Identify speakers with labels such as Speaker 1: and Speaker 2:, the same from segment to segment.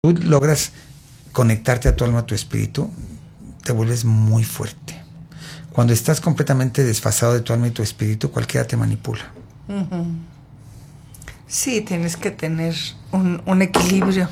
Speaker 1: tú logras conectarte a tu alma, a tu espíritu, te vuelves muy fuerte. Cuando estás completamente desfasado de tu alma y tu espíritu, cualquiera te manipula.
Speaker 2: Uh-huh. Sí, tienes que tener un equilibrio.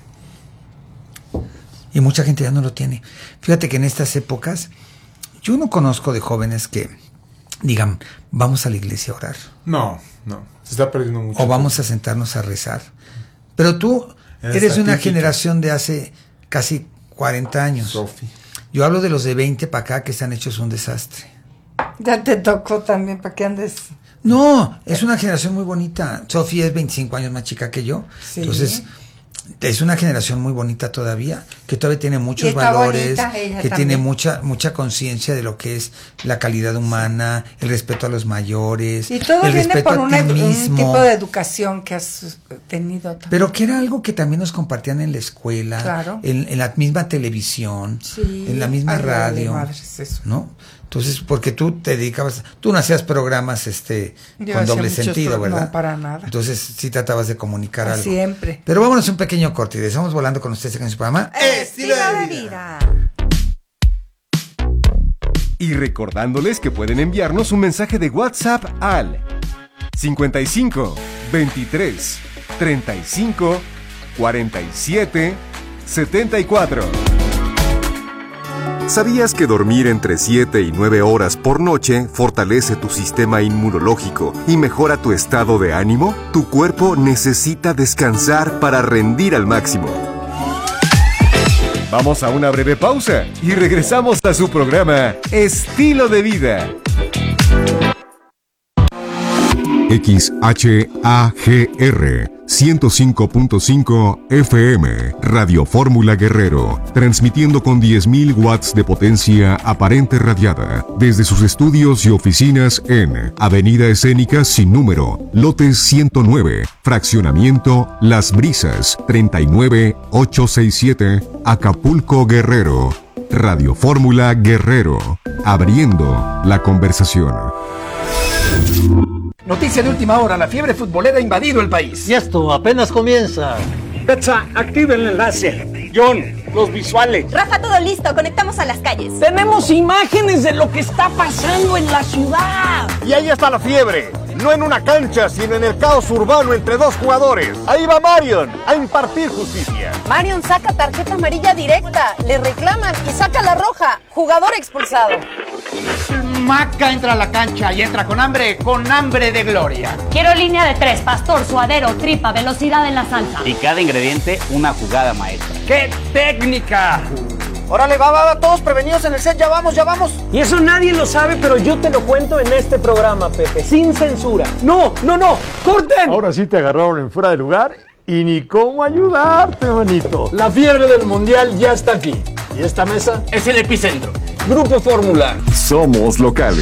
Speaker 1: Y mucha gente ya no lo tiene. Fíjate que en estas épocas, yo no conozco de jóvenes que digan, vamos a la iglesia a orar.
Speaker 3: No, se está perdiendo mucho.
Speaker 1: O vamos a sentarnos a rezar. Pero tú eres una generación de hace casi 40 años.
Speaker 3: Sofi.
Speaker 1: Yo hablo de los de 20 para acá que están hechos un desastre.
Speaker 2: Ya te tocó también para que andes.
Speaker 1: No, es una generación muy bonita. Sofi es 25 años más chica que yo. Sí. Entonces, es una generación muy bonita todavía, que todavía tiene muchos valores, que tiene mucha conciencia de lo que es la calidad humana, el respeto a los mayores,
Speaker 2: y todo
Speaker 1: el
Speaker 2: viene
Speaker 1: respeto
Speaker 2: por
Speaker 1: a ti mismo.
Speaker 2: Un tipo de educación que has tenido también.
Speaker 1: Pero que era algo que también nos compartían en la escuela,
Speaker 2: claro,
Speaker 1: en la misma televisión, sí, en la misma radio, ¿no? Entonces, porque tú te dedicabas, tú no hacías programas con doble sentido, ¿verdad?
Speaker 2: No, para nada.
Speaker 1: Entonces, sí tratabas de comunicar algo.
Speaker 2: Siempre.
Speaker 1: Pero vámonos a un pequeño corte y estamos volando con ustedes en su programa
Speaker 4: Estilo de Vida. Y recordándoles que pueden enviarnos un mensaje de WhatsApp al 55 23 35 47 74. ¿Sabías que dormir entre 7 y 9 horas por noche fortalece tu sistema inmunológico y mejora tu estado de ánimo? Tu cuerpo necesita descansar para rendir al máximo. Vamos a una breve pausa y regresamos a su programa Estilo de Vida. XHAGR 105.5 FM, Radio Fórmula Guerrero, transmitiendo con 10.000 watts de potencia aparente radiada, desde sus estudios y oficinas en Avenida Escénica sin número, lote 109, fraccionamiento Las Brisas, 39867, Acapulco, Guerrero. Radio Fórmula Guerrero, abriendo la conversación.
Speaker 5: Noticia de última hora, la fiebre futbolera ha invadido el país.
Speaker 6: Y esto apenas comienza.
Speaker 7: Betsa, activa el enlace. John, los visuales.
Speaker 8: Rafa, todo listo, conectamos a las calles.
Speaker 7: Tenemos imágenes de lo que está pasando en la ciudad.
Speaker 9: Y ahí está la fiebre. No en una cancha, sino en el caos urbano entre dos jugadores. Ahí va Marion a impartir justicia.
Speaker 8: Marion saca tarjeta amarilla directa, le reclaman y saca la roja. Jugador expulsado.
Speaker 5: Maca entra a la cancha y entra con hambre de gloria.
Speaker 10: Quiero línea de 3, pastor, suadero, tripa, velocidad en la salsa.
Speaker 11: Y cada ingrediente una jugada maestra.
Speaker 5: ¡Qué técnica!
Speaker 7: Órale, va, todos prevenidos en el set, ya vamos. Y eso nadie lo sabe, pero yo te lo cuento en este programa, Pepe, sin censura. No, ¡corten!
Speaker 12: Ahora sí te agarraron en fuera de lugar y ni cómo ayudarte, manito.
Speaker 7: La fiebre del mundial ya está aquí. Y esta mesa es el epicentro. Grupo Fórmula.
Speaker 4: Somos locales.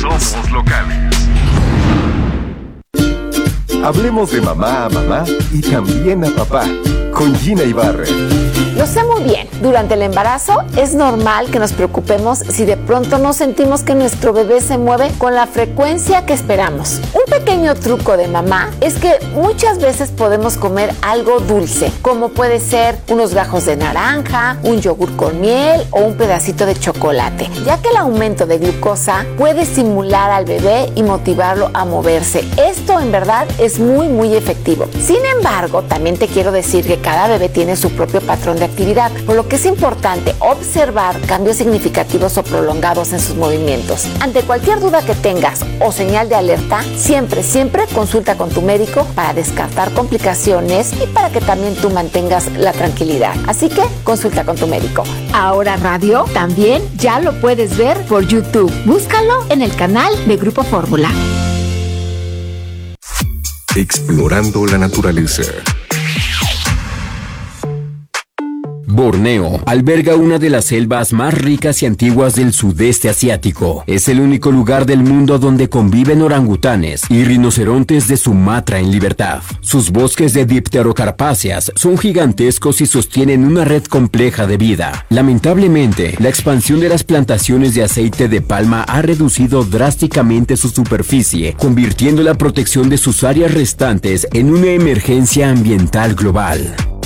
Speaker 4: Hablemos de mamá a mamá y también a papá, con Gina Ibarra.
Speaker 13: Lo sé muy bien, durante el embarazo es normal que nos preocupemos si de pronto no sentimos que nuestro bebé se mueve con la frecuencia que esperamos. Un pequeño truco de mamá es que muchas veces podemos comer algo dulce, como puede ser unos gajos de naranja, un yogur con miel o un pedacito de chocolate, ya que el aumento de glucosa puede estimular al bebé y motivarlo a moverse. Esto en verdad es muy efectivo. Sin embargo, también te quiero decir que cada bebé tiene su propio patrón de actividad, por lo que es importante observar cambios significativos o prolongados en sus movimientos. Ante cualquier duda que tengas o señal de alerta, siempre consulta con tu médico para descartar complicaciones y para que también tú mantengas la tranquilidad. Así que consulta con tu médico.
Speaker 14: Ahora Radio también ya lo puedes ver por YouTube. Búscalo en el canal de Grupo Fórmula.
Speaker 4: Explorando la naturaleza.
Speaker 15: Borneo alberga una de las selvas más ricas y antiguas del sudeste asiático. Es el único lugar del mundo donde conviven orangutanes y rinocerontes de Sumatra en libertad. Sus bosques de dipterocarpáceas son gigantescos y sostienen una red compleja de vida. Lamentablemente, la expansión de las plantaciones de aceite de palma ha reducido drásticamente su superficie, convirtiendo la protección de sus áreas restantes en una emergencia ambiental global.